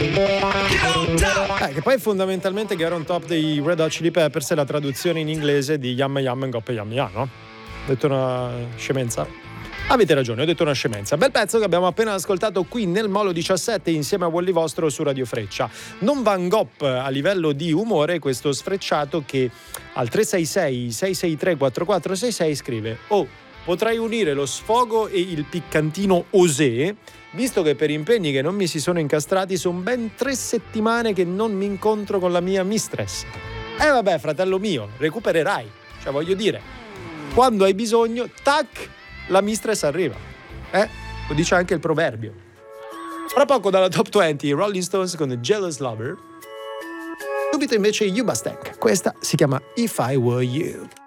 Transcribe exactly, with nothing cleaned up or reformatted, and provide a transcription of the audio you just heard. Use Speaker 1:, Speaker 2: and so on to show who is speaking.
Speaker 1: Eh, che poi fondamentalmente Get on Top dei Red Hot Chili Peppers è la traduzione in inglese di Yam Yam and Gop Yam Yam, no? Ho detto una scemenza? Avete ragione, ho detto una scemenza. Bel pezzo che abbiamo appena ascoltato qui nel Molo diciassette insieme a Wally Vostro su Radio Freccia. Non van Gop a livello di umore questo sfrecciato che al tre sei sei sei sei tre quattro quattro sei sei scrive: oh, potrei unire lo sfogo e il piccantino osé, visto che per impegni che non mi si sono incastrati sono ben tre settimane che non mi incontro con la mia mistress. Eh vabbè, fratello mio, recupererai. Cioè, voglio dire, quando hai bisogno, tac, la mistress arriva. Eh? Lo dice anche il proverbio. Fra poco dalla Top venti, Rolling Stones con The Jealous Lover. Subito invece Yubastek. Questa si chiama If I Were You.